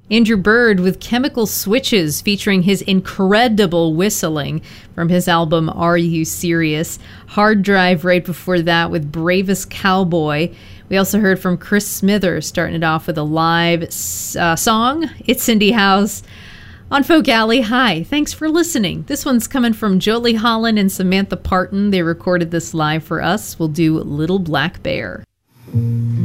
Andrew Bird with Chemical Switches, featuring his incredible whistling from his album Are You Serious? Hard Drive right before that with Bravest Cowboy. We also heard from Chris Smithers, starting it off with a live song, It's Cindy House, on Folk Alley. Hi, thanks for listening. This one's coming from Jolie Holland and Samantha Parton. They recorded this live for us. We'll do Little Black Bear.